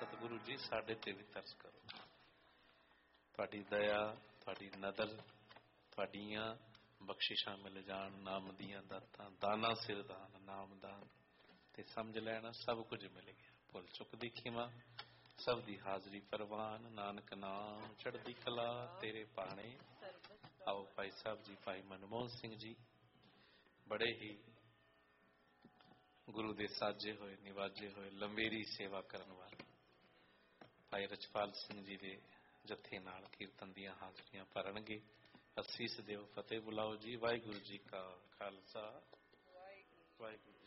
सतगुरु जी साडे ते भी तरस करो। तुहाडी दया, तुहाडी नदर, तुहाडियां बख्शिशां मिल जान, नाम दियां दातां, दाना सिर दान, नाम दान ते समझ लैना सब कुछ मिल गया। भुल चुक दी खिमा, सब दी हाजरी परवान, नानक नाम चढ़दी कला तेरे पाने। आओ भाई साहब जी, भाई मनमोहन सिंह जी बड़े ही गुरु दे साजे होए, निवाजे होए, लंबेरी सेवा करन वाले भाई रचपाल सिंह जी दे जत्थे नाल कीर्तन दियां हाजरियां भरनगे। असीस देव, फतेह बुलाओ जी। वाहिगुरु जी का खालसा, वाहिगुरु।